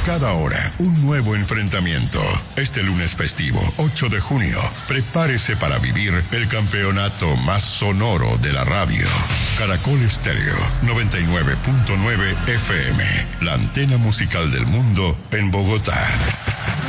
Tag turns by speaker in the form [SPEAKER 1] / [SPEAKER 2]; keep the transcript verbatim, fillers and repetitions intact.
[SPEAKER 1] Cada hora, un nuevo enfrentamiento. Este lunes festivo, ocho de junio, prepárese para vivir el campeonato más sonoro de la radio. Caracol Estéreo, noventa y nueve punto nueve F M, la antena musical del mundo en Bogotá.